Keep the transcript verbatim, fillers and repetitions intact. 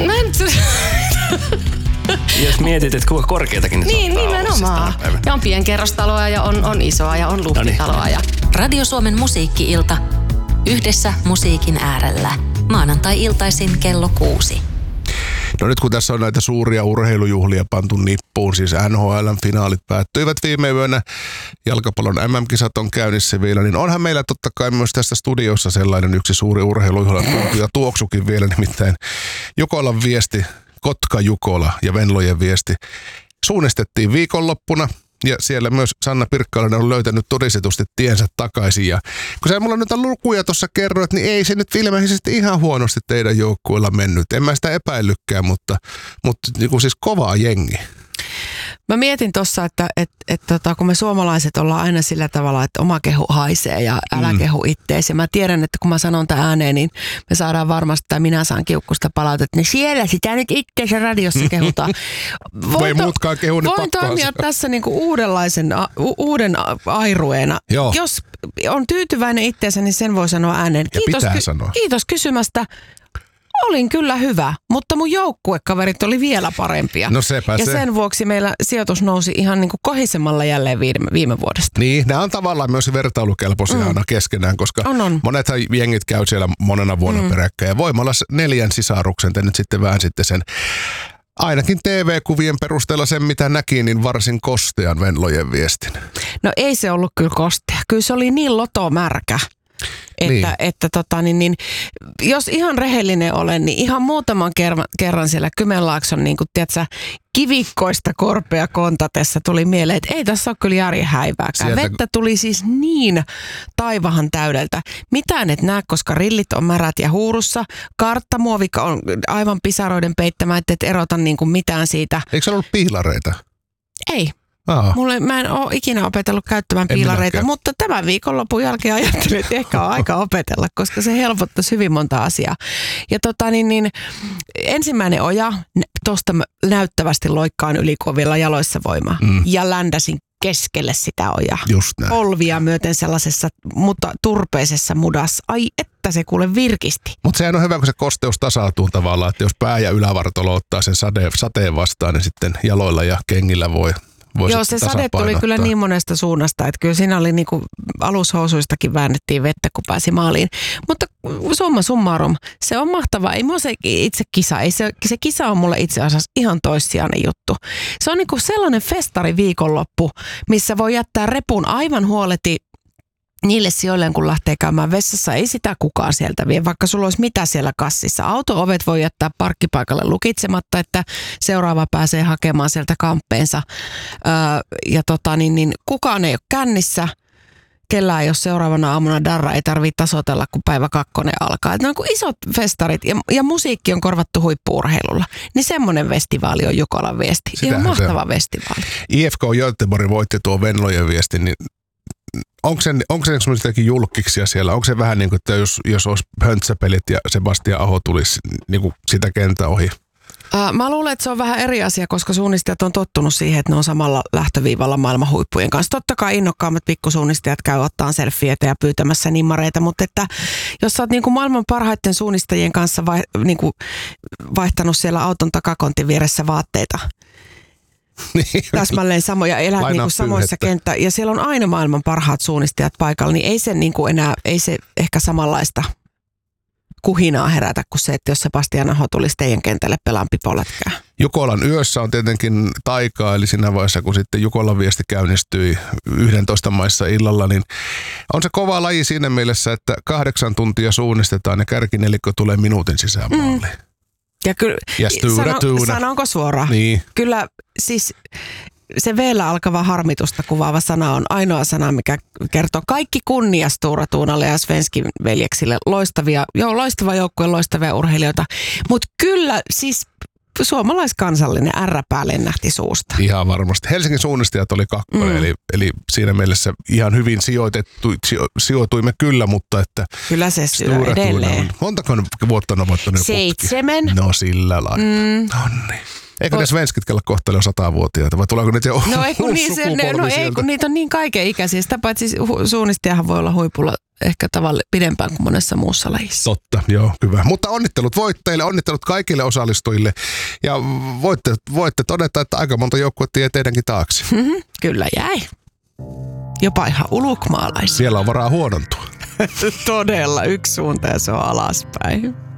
Mä en... Jos mietit, että kuinka korkeatakin ne Niin, nimenomaan. Ja on pienkerrostaloa ja on, on isoa ja on luhtitaloa. Ja... Radio Suomen musiikki-ilta. Yhdessä musiikin äärellä. Maanantai-iltaisin kello kuusi. No nyt kun tässä on näitä suuria urheilujuhlia pantu nippuun, siis N H L:n finaalit päättyivät viime yönä, jalkapallon M M-kisat on käynnissä vielä, niin onhan meillä totta kai myös tässä studiossa sellainen yksi suuri urheilujuhla ja tuoksukin vielä, nimittäin Jukolan viesti, Kotka-Jukola ja Venlojen viesti suunnistettiin viikonloppuna. Ja siellä myös Sanna Pirkkainen on löytänyt todistetusti tiensä takaisin. Ja kun sä mulla nyt lukuja tuossa kerroit, niin ei se nyt ilmeisesti ihan huonosti teidän joukkueella mennyt. En mä sitä epäillytkään, mutta, mutta niin kuin siis kovaa jengi. Mä mietin tuossa, että et, et, tota, kun me suomalaiset ollaan aina sillä tavalla, että oma kehu haisee ja älä mm. kehu itteesi. Ja mä tiedän, että kun mä sanon tämän ääneen, niin me saadaan varmasti, tai minä saan kiukkusta palautetta, niin siellä sitä nyt itteensä radiossa kehutaan. Voi muutkaan kehu, niin voin toimia se. Tässä niinku uudenlaisen, u- uuden airueena. Joo. Jos on tyytyväinen itteensä, niin sen voi sanoa ääneen. Kiitos, ky- sanoa. kiitos kysymästä. Olin kyllä hyvä, mutta mun joukkuekaverit oli vielä parempia. No sepä ja se. sen vuoksi meillä sijoitus nousi ihan niin kuin kohisemmalla jälleen viime, viime vuodesta. Niin, nämä on tavallaan myös vertailukelpoisia mm. aina keskenään, koska on, on. monethan jengit käy siellä monena vuonna mm. peräkkäin. Ja voimalla neljän sisaruksen, te nyt sitten vähän sitten sen, ainakin T V-kuvien perusteella sen mitä näki, niin varsin kostean Venlojen viestin. No ei se ollut kyllä kostea. Kyllä se oli niin lotomärkä. Että, niin. että tota, niin, niin, jos ihan rehellinen olen, niin ihan muutaman kerran, kerran siellä Kymenlaakson niin kuin, tiedätkö, kivikkoista korpea kontatessa tuli mieleen, että ei tässä ole kyllä järjen häivääkään. Sieltä... Vettä tuli siis niin taivahan täydeltä. Mitään et näe, koska rillit on märät ja huurussa. Karttamuovika on aivan pisaroiden peittämä, että et erota niin kuin mitään siitä. Eikö se ollut piilareita? Ei. Aa. Mulle, mä en ole ikinä opetellut käyttämään piilareita, mutta tämän viikonlopun jälkeen ajattelin, että ehkä on aika opetella, koska se helpottaisi hyvin monta asiaa. Ja tota niin, niin ensimmäinen oja, tuosta näyttävästi loikkaan ylikovilla jaloissa voimaa mm. ja ländäsin keskelle sitä ojaa. Just näin. Polvia myöten sellaisessa mutta turpeisessa mudassa. Ai että se kuule virkisti. Mutta sehän on hyvä, kun se kosteus tasautuu tavallaan, että jos pää ja ylävartalo ottaa sen sade, sateen vastaan, niin sitten jaloilla ja kengillä voi... Joo, se sade tuli kyllä niin monesta suunnasta, että kyllä siinä oli niinku alushousuistakin väännettiin vettä, kun pääsi maaliin. Mutta summa summarum, se on mahtavaa. Ei mua se itse kisa, ei se, se kisa on mulle itse asiassa ihan toissijainen juttu. Se on niinku sellainen festari viikonloppu, missä voi jättää repun aivan huoleti niille sijoilleen, kun lähtee käymään vessassa, ei sitä kukaan sieltä vie, vaikka sulla olisi mitä siellä kassissa. Auto-ovet voi jättää parkkipaikalle lukitsematta, että seuraava pääsee hakemaan sieltä kamppeensa. Öö, ja tota, niin, niin, kukaan ei ole kännissä, kellään jos seuraavana aamuna darra ei tarvitse tasoitella, kun päivä kakkonen alkaa. Et ne on kuin isot festarit ja, ja musiikki on korvattu huippu-urheilulla. Niin semmoinen festivaali on Jukolan viesti. Ihan mahtava festivaali. I F K Göteborg voitti tuo Venlojen viestin, niin onko se, onko se jotenkin julkkiksia siellä? Onko se vähän niin kuin, että jos, jos olisi höntsäpelit ja Sebastian Aho tulisi niin kuin sitä kenttä ohi? Uh, mä luulen, että se on vähän eri asia, koska suunnistajat on tottunut siihen, että ne on samalla lähtöviivalla maailman huippujen kanssa. Totta kai innokkaammat pikkusuunnistajat käy ottaan selfieitä ja pyytämässä nimmareita, mutta että jos sä oot niin kuin maailman parhaiten suunnistajien kanssa vai, niin kuin vaihtanut siellä auton takakontin vieressä vaatteita, niin. Täsmälleen samoja, elät niinku samoissa kenttä ja siellä on aina maailman parhaat suunnistajat paikalla, niin ei se niinku enää, ei se ehkä samanlaista kuhinaa herätä kuin se, että jos Sebastian Aho tulisi teidän kentälle pelaan pipolätkää. Jukolan yössä on tietenkin taikaa, eli siinä vaiheessa, kun sitten Jukolan viesti käynnistyi yksitoista maissa illalla, niin on se kova laji siinä mielessä, että kahdeksan tuntia suunnistetaan ja kärkinelikko tulee minuutin sisään maaliin. Mm. Ja kyllä, ja stuura, sano, sanonko suoraan? Niin. Kyllä siis se V-llä alkava harmitusta kuvaava sana on ainoa sana, mikä kertoo kaikki kunnia Stura Tuunalle ja Svenskin veljeksille. Loistavia, joo, loistava joukkue, loistavia urheilijoita. Mutta kyllä siis suomalaiskansallinen ärräpää lennähti suusta. Ihan varmasti. Helsingin suunnistajat oli kakkonen, mm. eli, eli siinä mielessä ihan hyvin sijoitettu, sijo, sijoituimme kyllä, mutta että... Kyllä se syö edelleen. Montako vuotta on voittanut? Seitsemän. No sillä lailla. Mm. Nonni. Eikö ne svenskit kella kohta ole satavuotiaita vai tuleeko nyt jo no ei, kun niin, se, ne, no ei, kun niitä on niin kaikenikäisiä. Sitä paitsi hu- suunnistajahan voi olla huipulla ehkä tavallaan pidempään kuin monessa muussa lajissa. Totta, joo, hyvä. Mutta onnittelut voittajille, onnittelut kaikille osallistujille ja voitte, voitte todeta, että aika monta joukkuetta jäi teidänkin taakse. Mm-hmm, kyllä jäi. Jopa ihan ulukmaalaisia. Siellä on varaa huonontua. Todella, yksi suunta ja se on alaspäin.